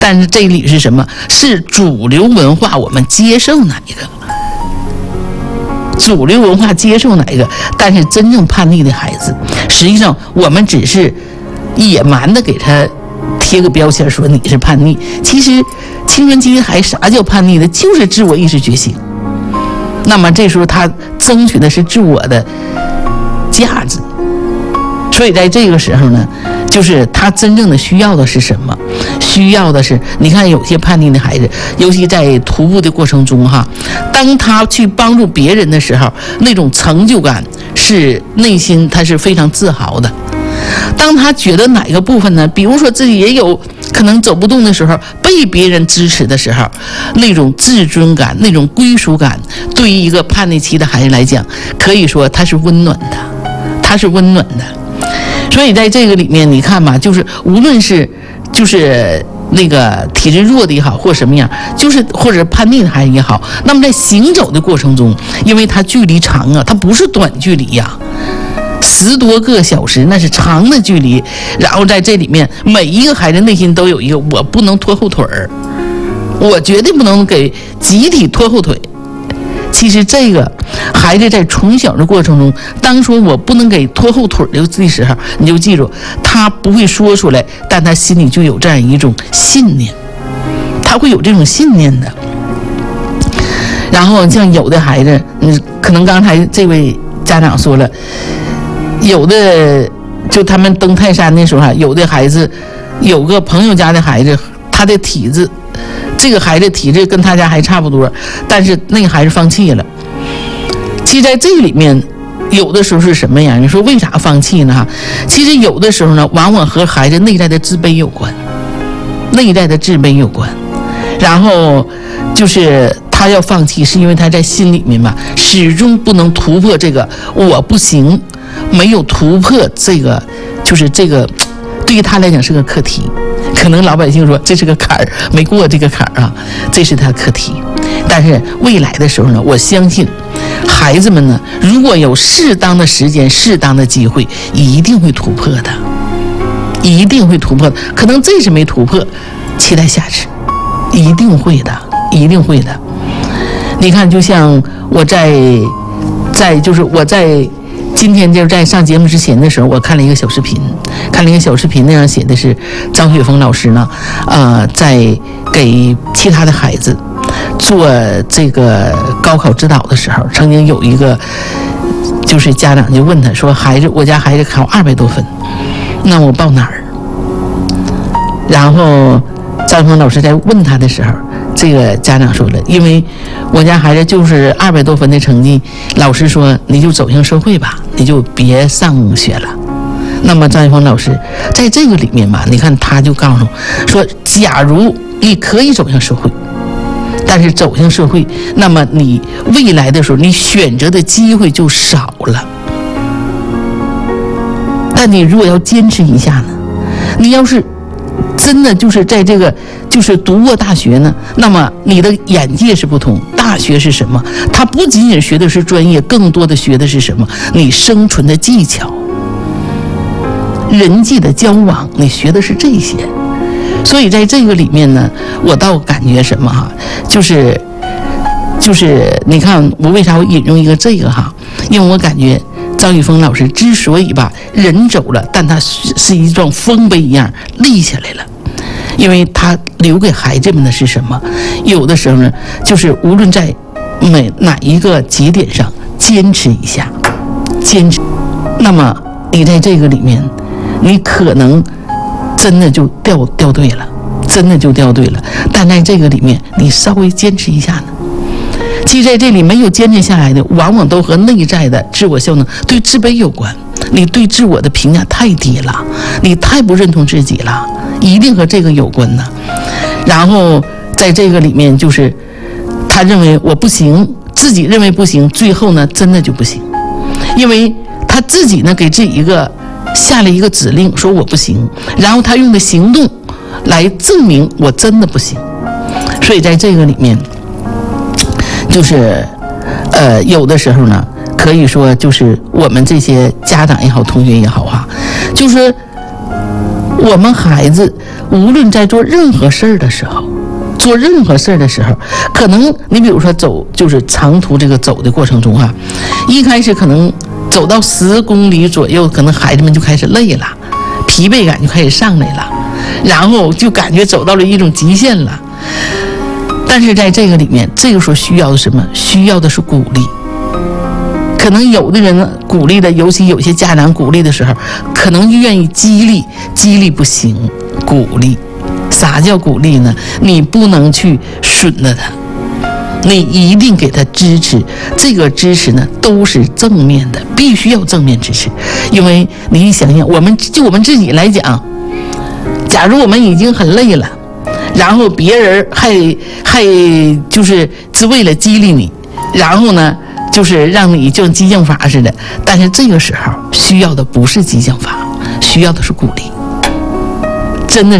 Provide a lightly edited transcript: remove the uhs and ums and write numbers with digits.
但是这里是什么？是主流文化，我们接受哪一个？主流文化接受哪一个？但是真正叛逆的孩子，实际上我们只是野蛮的给他贴个标签，说你是叛逆。其实青春期的孩子啥叫叛逆的？就是自我意识觉醒。那么这时候他争取的是自我的价值，所以在这个时候呢，就是他真正的需要的是什么？需要的是，你看有些叛逆的孩子，尤其在徒步的过程中哈，当他去帮助别人的时候，那种成就感是内心他是非常自豪的。当他觉得哪个部分呢，比如说自己也有可能走不动的时候，被别人支持的时候，那种自尊感，那种归属感，对于一个叛逆期的孩子来讲，可以说他是温暖的，他是温暖的。所以在这个里面你看吧，就是无论是就是那个体质弱的也好，或什么样，就是或者叛逆的孩子也好，那么在行走的过程中，因为它距离长啊，它不是短距离呀，10多个小时那是长的距离。然后在这里面，每一个孩子内心都有一个，我不能拖后腿儿，我绝对不能给集体拖后腿。其实这个孩子在从小的过程中，当说我不能给拖后腿的时候，你就记住，他不会说出来，但他心里就有这样一种信念，他会有这种信念的。然后像有的孩子，可能刚才这位家长说了，有的就他们登泰山的时候，有的孩子有个朋友家的孩子，他的体质，这个孩子体质跟他家还差不多，但是那个孩子放弃了。其实在这里面有的时候是什么呀？你说为啥放弃呢？其实有的时候呢，往往和孩子内在的自卑有关，内在的自卑有关。然后就是他要放弃，是因为他在心里面吧，始终不能突破这个我不行，没有突破这个，就是这个对于他来讲是个课题。可能老百姓说这是个坎儿，没过这个坎儿啊，这是他课题。但是未来的时候呢，我相信孩子们呢，如果有适当的时间、适当的机会，一定会突破的，一定会突破的。可能这是没突破，期待下次，一定会的，一定会的。你看，就像我就是我在今天就在上节目之前的时候，我看了一个小视频，那样写的是张雪峰老师呢，在给其他的孩子做这个高考指导的时候，曾经有一个就是家长就问他说，我家孩子考200多分，那我报哪儿？然后张雪峰老师在问他的时候，这个家长说了，因为我家孩子就是200多分的成绩，老师说你就走向社会吧，你就别上学了。那么张雪峰老师在这个里面吧，你看他就告诉说，假如你可以走向社会，但是走向社会，那么你未来的时候你选择的机会就少了。但你如果要坚持一下呢，你要是真的就是在这个就是读过大学呢，那么你的眼界是不同。大学是什么？它不仅仅学的是专业，更多的学的是什么？你生存的技巧，人际的交往，你学的是这些。所以在这个里面呢，我倒感觉什么哈，就是你看我为啥我引用一个这个哈，因为我感觉张雪峰老师之所以吧人走了，但他是一幢丰碑一样立起来了。因为他留给孩子们的是什么？有的时候呢，就是无论在哪一个节点上坚持一下，坚持，那么你在这个里面，你可能真的就掉队了，真的就掉队了。但在这个里面，你稍微坚持一下呢，其实在这里没有坚持下来的，往往都和内在的自我效能、对自卑有关。你对自我的评价太低了，你太不认同自己了，一定和这个有关呢。然后在这个里面，就是他认为我不行，自己认为不行，最后呢真的就不行，因为他自己呢给自己下了一个指令，说我不行，然后他用的行动来证明我真的不行。所以在这个里面，就是有的时候呢，可以说就是我们这些家长也好，同学也好啊，就是我们孩子无论在做任何事儿的时候，可能你比如说就是长途这个走的过程中啊，一开始可能走到10公里左右，可能孩子们就开始累了，疲惫感就开始上来了，然后就感觉走到了一种极限了。但是在这个里面，这个时候需要的什么？需要的是鼓励。可能有的人鼓励的，尤其有些家长鼓励的时候，可能就愿意激励不行，鼓励。啥叫鼓励呢？你不能去损了他，你一定给他支持。这个支持呢，都是正面的，必须要正面支持。因为你想想，我们自己来讲，假如我们已经很累了，然后别人还就是为了激励你，然后呢就是让你就激将法似的。但是这个时候需要的不是激将法，需要的是鼓励。真的